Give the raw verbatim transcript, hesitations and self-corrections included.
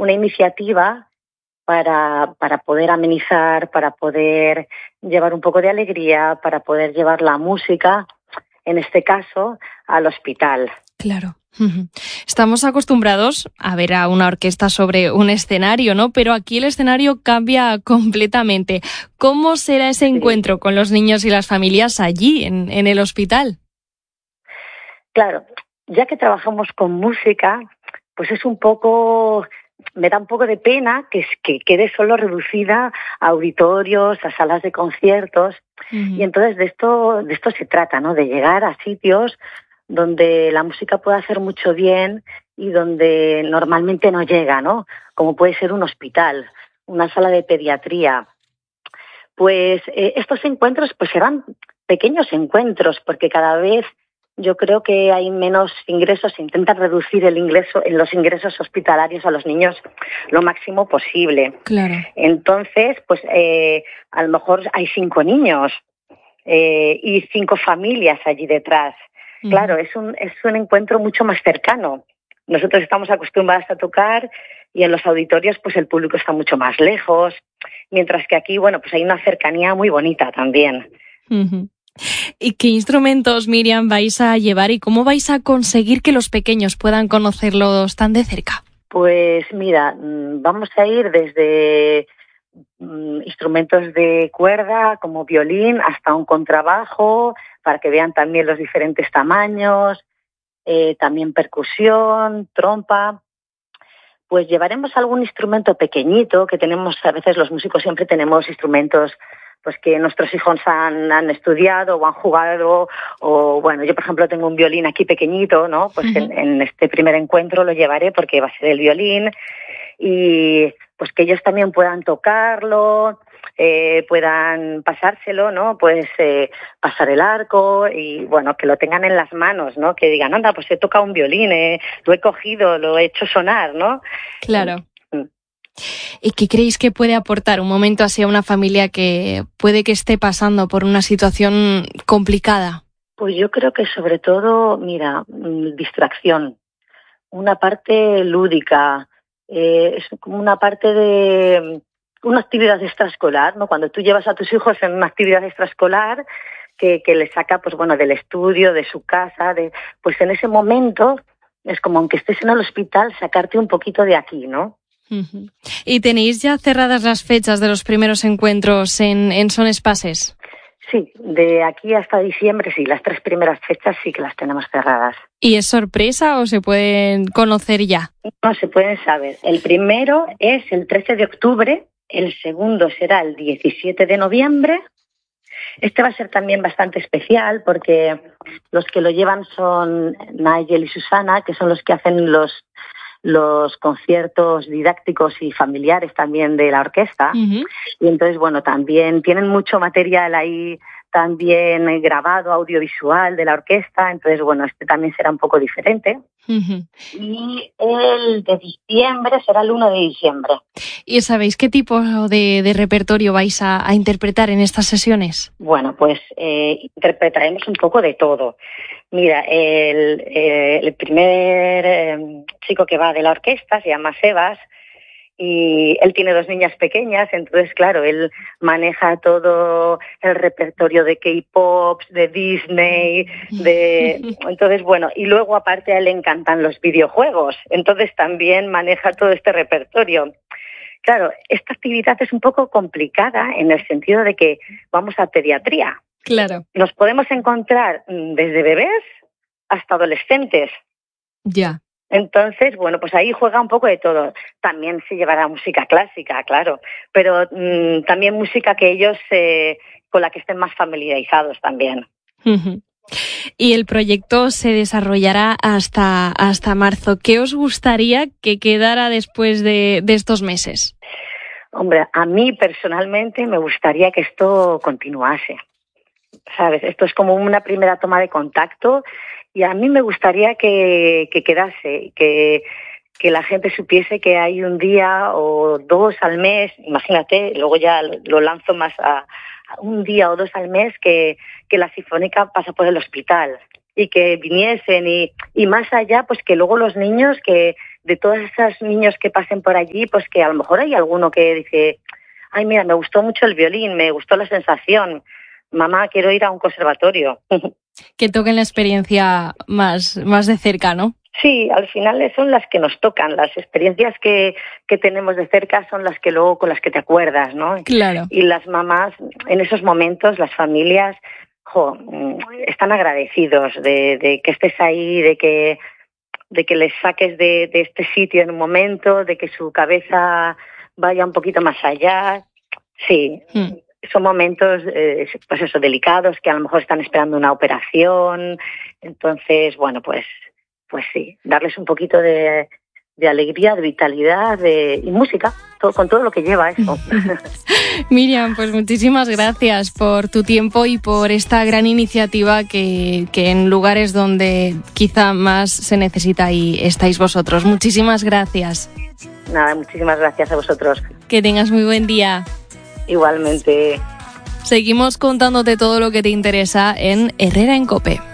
una iniciativa para, para poder amenizar, para poder llevar un poco de alegría, para poder llevar la música, en este caso, al hospital. Claro. Estamos acostumbrados a ver a una orquesta sobre un escenario, ¿no? Pero aquí el escenario cambia completamente. ¿Cómo será ese Sí. encuentro con los niños y las familias allí, en, en el hospital? Claro, ya que trabajamos con música, pues es un poco, me da un poco de pena que, que quede solo reducida a auditorios, a salas de conciertos. Uh-huh. Y entonces de esto, de esto se trata, ¿no? De llegar a sitios donde la música puede hacer mucho bien y donde normalmente no llega, ¿no? Como puede ser un hospital, una sala de pediatría. Pues eh, estos encuentros pues serán pequeños encuentros, porque cada vez yo creo que hay menos ingresos, se intentan reducir el ingreso, en los ingresos hospitalarios a los niños lo máximo posible. Claro. Entonces, pues eh, a lo mejor hay cinco niños eh, y cinco familias allí detrás. Uh-huh. Claro, es un, es un encuentro mucho más cercano. Nosotros estamos acostumbrados a tocar y en los auditorios pues el público está mucho más lejos, mientras que aquí, bueno, pues hay una cercanía muy bonita también. Uh-huh. ¿Y qué instrumentos, Miriam, vais a llevar y cómo vais a conseguir que los pequeños puedan conocerlos tan de cerca? Pues mira, vamos a ir desde instrumentos de cuerda como violín hasta un contrabajo, para que vean también los diferentes tamaños, eh, también percusión, trompa. Pues llevaremos algún instrumento pequeñito, que tenemos, a veces los músicos siempre tenemos instrumentos pues que nuestros hijos han, han estudiado o han jugado, o bueno, yo por ejemplo tengo un violín aquí pequeñito, ¿no? Pues uh-huh. en, en este primer encuentro lo llevaré porque va a ser el violín, y pues que ellos también puedan tocarlo, eh, puedan pasárselo, ¿no? Pues eh, pasar el arco y bueno, que lo tengan en las manos, ¿no? Que digan, anda, pues he tocado un violín, eh, lo he cogido, lo he hecho sonar, ¿no? Claro. ¿Y qué creéis que puede aportar un momento así a una familia que puede que esté pasando por una situación complicada? Pues yo creo que sobre todo, mira, distracción, una parte lúdica, eh, es como una parte de una actividad extraescolar, ¿no? Cuando tú llevas a tus hijos en una actividad extraescolar que, que les saca, pues bueno, del estudio, de su casa, de, pues en ese momento es como aunque estés en el hospital, sacarte un poquito de aquí, ¿no? Uh-huh. ¿Y tenéis ya cerradas las fechas de los primeros encuentros en, en Son Espases? Sí, de aquí hasta diciembre, sí, las tres primeras fechas sí que las tenemos cerradas. ¿Y es sorpresa o se pueden conocer ya? No, se pueden saber. El primero es el trece de octubre, el segundo será el diecisiete de noviembre. Este va a ser también bastante especial porque los que lo llevan son Nigel y Susana, que son los que hacen los los conciertos didácticos y familiares también de la orquesta. Uh-huh. Y entonces, bueno, también tienen mucho material ahí también grabado, audiovisual de la orquesta. Entonces, bueno, este también será un poco diferente. Uh-huh. Y el de diciembre será el uno de diciembre. ¿Y sabéis qué tipo de, de repertorio vais a, a interpretar en estas sesiones? Bueno, pues eh, interpretaremos un poco de todo. Mira, el, el primer eh, chico que va de la orquesta se llama Sebas y él tiene dos niñas pequeñas, entonces, claro, él maneja todo el repertorio de K-pop, de Disney, de... Entonces, bueno, y luego aparte a él le encantan los videojuegos, entonces también maneja todo este repertorio. Claro, esta actividad es un poco complicada en el sentido de que vamos a pediatría. Claro. Nos podemos encontrar desde bebés hasta adolescentes. Ya. Entonces, bueno, pues ahí juega un poco de todo. También se llevará música clásica, claro, pero mmm, también música que ellos eh, con la que estén más familiarizados también. Uh-huh. Y el proyecto se desarrollará hasta, hasta marzo. ¿Qué os gustaría que quedara después de, de estos meses? Hombre, a mí personalmente me gustaría que esto continuase. ¿Sabes? Esto es como una primera toma de contacto y a mí me gustaría que, que quedase, que, que la gente supiese que hay un día o dos al mes, imagínate, luego ya lo lanzo más a, a un día o dos al mes que, que la Sinfónica pasa por el hospital. y que viniesen y, y más allá, pues que luego los niños, que de todos esos niños que pasen por allí, pues que a lo mejor hay alguno que dice, ay, mira, me gustó mucho el violín, me gustó la sensación, mamá, quiero ir a un conservatorio. Que toquen la experiencia más, más de cerca, ¿no? Sí, al final son las que nos tocan, las experiencias que, que tenemos de cerca son las que luego con las que te acuerdas, ¿no? Claro. Y las mamás, en esos momentos, las familias, jo, están agradecidos de, de que estés ahí, de que, de que les saques de, de este sitio en un momento, de que su cabeza vaya un poquito más allá. Sí. Hmm. Son momentos, eh, pues eso, delicados, que a lo mejor están esperando una operación. Entonces, bueno, pues, pues sí, darles un poquito de, de alegría, de vitalidad de, y música, todo, con todo lo que lleva eso. Miriam, pues muchísimas gracias por tu tiempo y por esta gran iniciativa que, que en lugares donde quizá más se necesita ahí estáis vosotros. Muchísimas gracias. Nada, muchísimas gracias a vosotros. Que tengas muy buen día. Igualmente. Seguimos contándote todo lo que te interesa en Herrera en COPE.